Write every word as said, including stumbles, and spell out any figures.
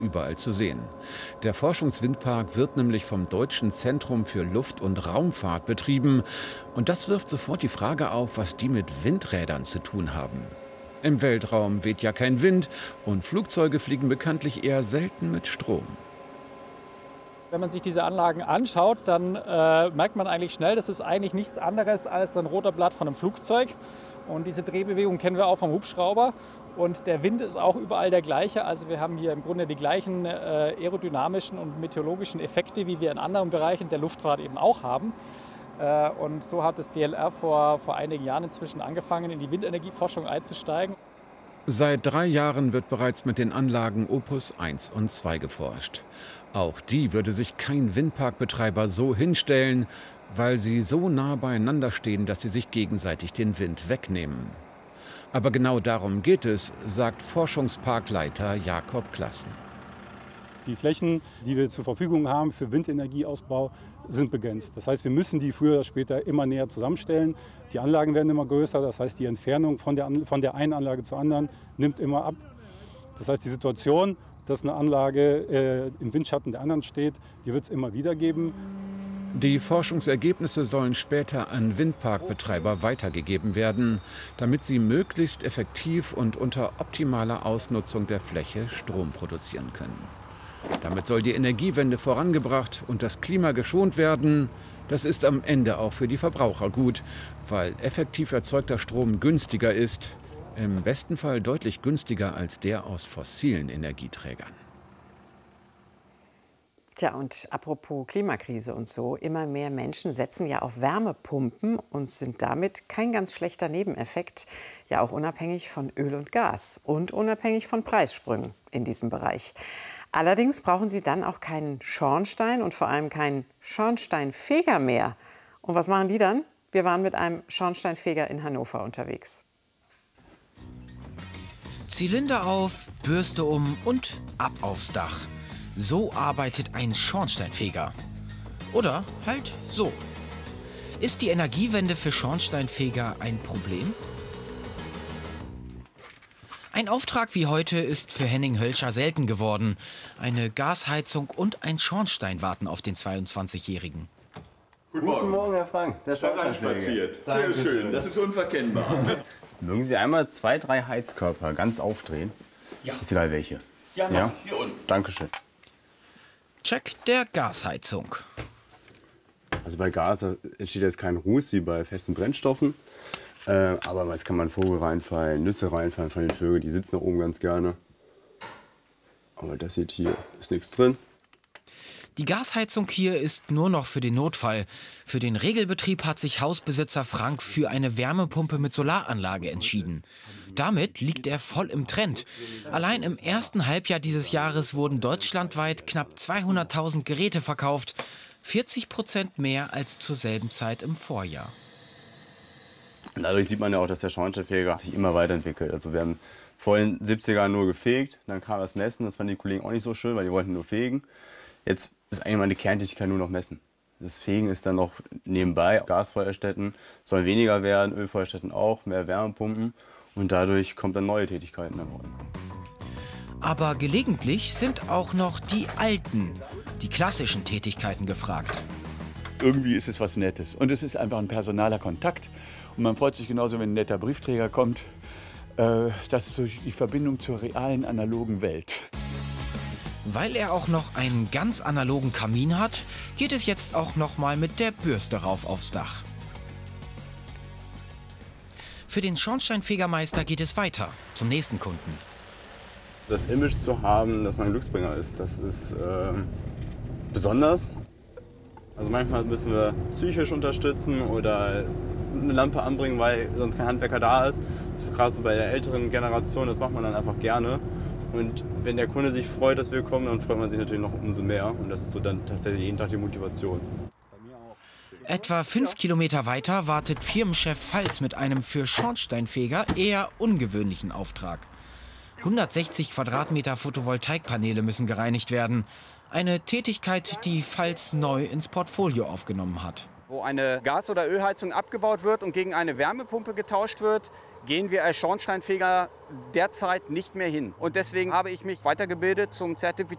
überall zu sehen. Der Forschungswindpark wird nämlich vom Deutschen Zentrum für Luft- und Raumfahrt betrieben. Und das wirft sofort die Frage auf, was die mit Windrädern zu tun haben. Im Weltraum weht ja kein Wind und Flugzeuge fliegen bekanntlich eher selten mit Strom. Wenn man sich diese Anlagen anschaut, dann äh, merkt man eigentlich schnell, das ist eigentlich nichts anderes als ein Rotorblatt von einem Flugzeug. Und diese Drehbewegung kennen wir auch vom Hubschrauber. Und der Wind ist auch überall der gleiche. Also wir haben hier im Grunde die gleichen äh, aerodynamischen und meteorologischen Effekte, wie wir in anderen Bereichen der Luftfahrt eben auch haben. Äh, und so hat das D L R vor, vor einigen Jahren inzwischen angefangen, in die Windenergieforschung einzusteigen. Seit drei Jahren wird bereits mit den Anlagen Opus eins und zwei geforscht. Auch die würde sich kein Windparkbetreiber so hinstellen, weil sie so nah beieinander stehen, dass sie sich gegenseitig den Wind wegnehmen. Aber genau darum geht es, sagt Forschungsparkleiter Jakob Klassen. Die Flächen, die wir zur Verfügung haben für Windenergieausbau, sind begrenzt. Das heißt, wir müssen die früher oder später immer näher zusammenstellen. Die Anlagen werden immer größer, das heißt, die Entfernung von der, von der einen Anlage zur anderen nimmt immer ab. Das heißt, die Situation, dass eine Anlage äh, im Windschatten der anderen steht, die wird es immer wieder geben. Die Forschungsergebnisse sollen später an Windparkbetreiber weitergegeben werden, damit sie möglichst effektiv und unter optimaler Ausnutzung der Fläche Strom produzieren können. Damit soll die Energiewende vorangebracht und das Klima geschont werden. Das ist am Ende auch für die Verbraucher gut, weil effektiv erzeugter Strom günstiger ist. Im besten Fall deutlich günstiger als der aus fossilen Energieträgern. Tja, und apropos Klimakrise und so, immer mehr Menschen setzen ja auf Wärmepumpen und sind damit kein ganz schlechter Nebeneffekt, ja auch unabhängig von Öl und Gas und unabhängig von Preissprüngen in diesem Bereich. Allerdings brauchen sie dann auch keinen Schornstein und vor allem keinen Schornsteinfeger mehr. Und was machen die dann? Wir waren mit einem Schornsteinfeger in Hannover unterwegs. Zylinder auf, Bürste um und ab aufs Dach. So arbeitet ein Schornsteinfeger. Oder halt so. Ist die Energiewende für Schornsteinfeger ein Problem? Ein Auftrag wie heute ist für Henning Hölscher selten geworden. Eine Gasheizung und ein Schornstein warten auf den zweiundzwanzigjährigen. Guten Morgen. Guten Morgen, Herr Frank. Der Schornsteinfeger. Sehr Danke schön, schön. das ist unverkennbar. Mögen Sie einmal zwei, drei Heizkörper ganz aufdrehen? Ja. Ist egal welche. Ja, mach Ja? ich. Hier unten. Dankeschön. Check der Gasheizung. Also bei Gas da entsteht jetzt kein Ruß wie bei festen Brennstoffen. Äh, aber es kann mal ein Vogel reinfallen, Nüsse reinfallen von den Vögeln, die sitzen da oben ganz gerne. Aber das sieht hier, ist nichts drin. Die Gasheizung hier ist nur noch für den Notfall. Für den Regelbetrieb hat sich Hausbesitzer Frank für eine Wärmepumpe mit Solaranlage entschieden. Damit liegt er voll im Trend. Allein im ersten Halbjahr dieses Jahres wurden deutschlandweit knapp zweihunderttausend Geräte verkauft. vierzig Prozent mehr als zur selben Zeit im Vorjahr. Und dadurch sieht man ja auch, dass der Schornsteinfeger sich immer weiterentwickelt. Also wir haben vor den siebzigern nur gefegt, dann kam das Messen, das fanden die Kollegen auch nicht so schön, weil die wollten nur fegen. Jetzt ist eigentlich meine Kerntätigkeit nur noch messen. Das Fegen ist dann noch nebenbei. Gasfeuerstätten sollen weniger werden, Ölfeuerstätten auch, mehr Wärmepumpen und dadurch kommt dann neue Tätigkeiten heran. Aber gelegentlich sind auch noch die alten, die klassischen Tätigkeiten gefragt. Irgendwie ist es was Nettes und es ist einfach ein personaler Kontakt. Und man freut sich genauso, wenn ein netter Briefträger kommt. Äh, das ist so die Verbindung zur realen, analogen Welt. Weil er auch noch einen ganz analogen Kamin hat, geht es jetzt auch noch mal mit der Bürste rauf aufs Dach. Für den Schornsteinfegermeister geht es weiter, zum nächsten Kunden. Das Image zu haben, dass man ein Glücksbringer ist, das ist äh, besonders. Also manchmal müssen wir psychisch unterstützen oder eine Lampe anbringen, weil sonst kein Handwerker da ist. Gerade so bei der älteren Generation, das macht man dann einfach gerne. Und wenn der Kunde sich freut, dass wir kommen, dann freut man sich natürlich noch umso mehr. Und das ist so dann tatsächlich jeden Tag die Motivation. Etwa fünf Kilometer weiter wartet Firmenchef Pfalz mit einem für Schornsteinfeger eher ungewöhnlichen Auftrag. hundertsechzig Quadratmeter Photovoltaikpaneele müssen gereinigt werden. Eine Tätigkeit, die Pfalz neu ins Portfolio aufgenommen hat. Wo eine Gas- oder Ölheizung abgebaut wird und gegen eine Wärmepumpe getauscht wird, gehen wir als Schornsteinfeger derzeit nicht mehr hin. Und deswegen habe ich mich weitergebildet zum zertifizierten